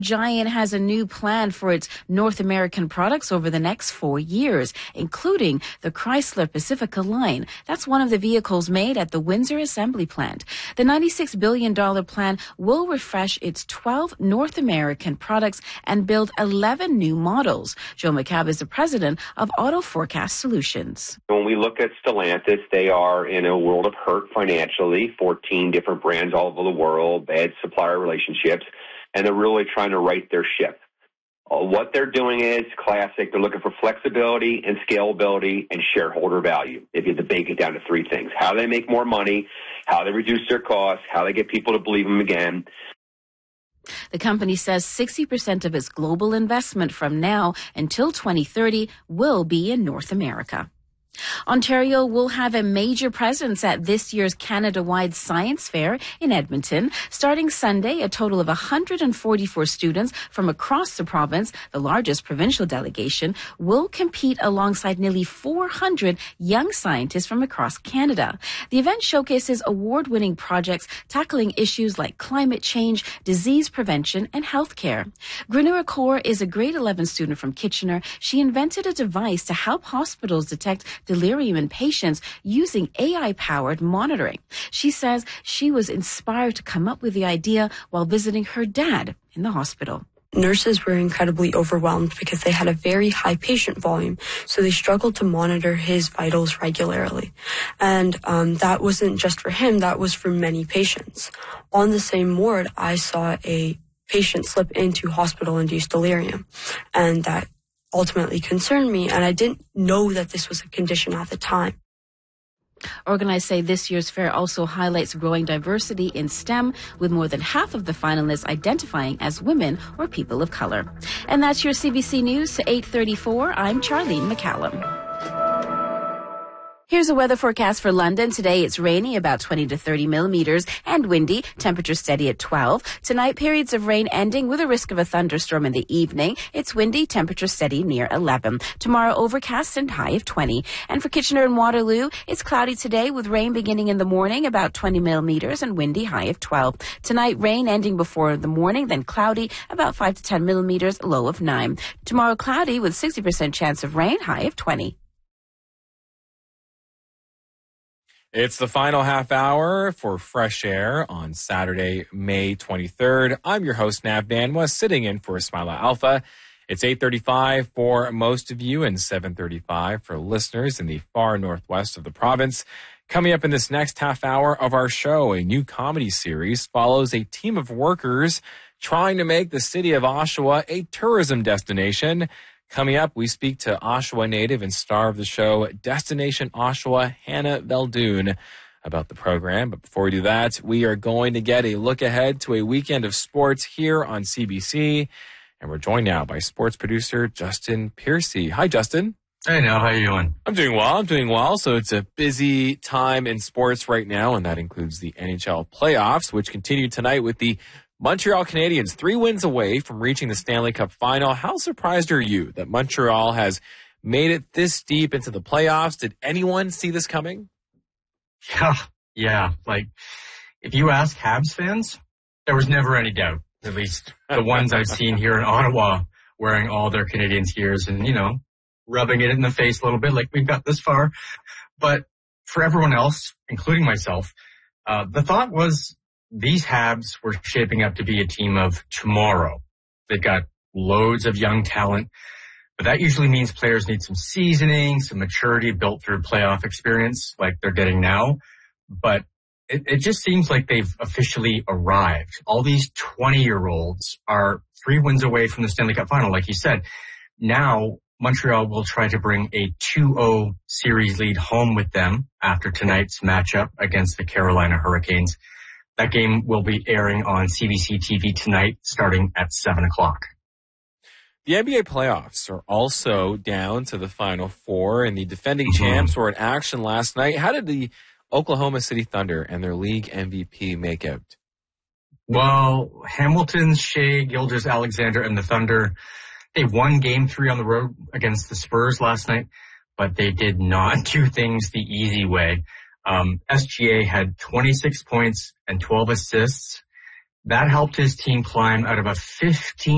Giant has a new plan for its North American products over the next 4 years, including the Chrysler Pacifica line. That's one of the vehicles made at the Windsor Assembly Plant. The $96 billion plan will refresh its 12 North American products and build 11 new models. Joe McCabe is the president of Auto Forecast Solutions. When we look at Stellantis, they are in a world of hurt financially, 14 different brands all over the world, bad supplier relationships, and they're really trying to right their ship. What they're doing is classic. They're looking for flexibility and scalability and shareholder value. If you had to bake it down to three things: how they make more money, how they reduce their costs, how they get people to believe them again. The company says 60% of its global investment from now until 2030 will be in North America. Ontario will have a major presence at this year's Canada-wide Science Fair in Edmonton. Starting Sunday, a total of 144 students from across the province, the largest provincial delegation, will compete alongside nearly 400 young scientists from across Canada. The event showcases award-winning projects tackling issues like climate change, disease prevention, and healthcare. Granura Kaur is a grade 11 student from Kitchener. She invented a device to help hospitals detect delirium in patients using AI-powered monitoring. She says she was inspired to come up with the idea while visiting her dad in the hospital. Nurses were incredibly overwhelmed because they had a very high patient volume, so they struggled to monitor his vitals regularly. And that wasn't just for him, that was for many patients. On the same ward, I saw a patient slip into hospital-induced delirium, and that ultimately concerned me, and I didn't know that this was a condition at the time. Organizers say this year's fair also highlights growing diversity in STEM, with more than half of the finalists identifying as women or people of color. And that's your CBC News to 8:34. I'm Charlene McCallum. Here's a weather forecast for London. Today it's rainy, about 20 to 30 millimeters, and windy, temperature steady at 12. Tonight, periods of rain ending with a risk of a thunderstorm in the evening. It's windy, temperature steady near 11. Tomorrow, overcast and high of 20. And for Kitchener and Waterloo, it's cloudy today with rain beginning in the morning, about 20 millimeters, and windy, high of 12. Tonight, rain ending before the morning, then cloudy, about 5 to 10 millimeters, low of 9. Tomorrow, cloudy with 60% chance of rain, high of 20. It's the final half hour for Fresh Air on Saturday, May 23rd. I'm your host, Nav Banwa, sitting in for Ismaila Alpha. It's 8:35 for most of you and 7:35 for listeners in the far northwest of the province. Coming up in this next half hour of our show, a new comedy series follows a team of workers trying to make the city of Oshawa a tourism destination. Coming up, we speak to Oshawa native and star of the show, Destination Oshawa, Hannah Veldoon, about the program. But before we do that, we are going to get a look ahead to a weekend of sports here on CBC. And we're joined now by sports producer Justin Piercy. Hi, Justin. Hey, now, how you doing? I'm doing well. So it's a busy time in sports right now, and that includes the NHL playoffs, which continue tonight with the Montreal Canadiens 3 wins away from reaching the Stanley Cup final. How surprised are you that Montreal has made it this deep into the playoffs? Did anyone see this coming? Yeah. Like, if you ask Habs fans, there was never any doubt. At least the ones I've seen here in Ottawa wearing all their Canadiens gears and, rubbing it in the face a little bit like we've got this far. But for everyone else, including myself, the thought was these Habs were shaping up to be a team of tomorrow. They've got loads of young talent, but that usually means players need some seasoning, some maturity built through playoff experience like they're getting now. But it just seems like they've officially arrived. All these 20-year-olds are 3 wins away from the Stanley Cup final, like you said. Now, Montreal will try to bring a 2-0 series lead home with them after tonight's matchup against the Carolina Hurricanes. That game will be airing on CBC TV tonight, starting at 7 o'clock. The NBA playoffs are also down to the Final Four, and the defending champs were in action last night. How did the Oklahoma City Thunder and their league MVP make out? Well, Hamilton, Shea, Gilgeous-Alexander, and the Thunder, they won Game 3 on the road against the Spurs last night, but they did not do things the easy way. SGA had 26 points and 12 assists. That helped his team climb out of a 15